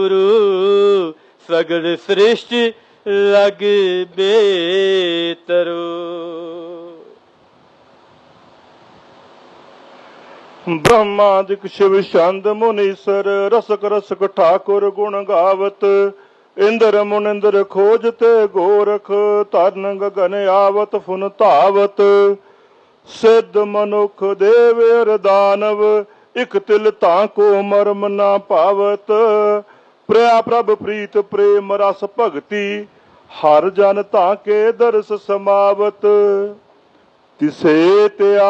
गुरु सगल सृष्टि लग बेतरो। ब्रह्मादिक शिव छंद मुनीसर रसक रसक ठाकुर गुण गावत। इंद्र मुनिंद्र खोजते गोरख तरन गगन आवत फुन धावत। सिद्ध मनुख देव अर दानव इक तिल ताको मर्म ना पावत। प्रिया प्रभ प्रीत प्रेम रस भगति हर जन ताके दरस समावत। तिसे ते